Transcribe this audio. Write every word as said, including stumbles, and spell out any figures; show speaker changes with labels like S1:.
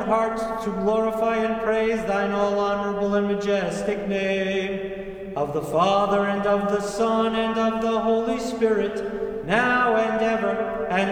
S1: hearts to glorify and praise thine all honorable and majestic name, of the Father, and of the Son, and of the Holy Spirit, now and ever, and